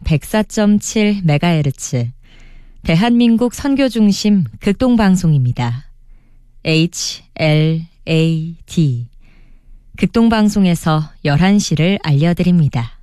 104.7MHz 대한민국 선교중심 극동방송입니다. HLAD 극동방송에서 11시를 알려드립니다.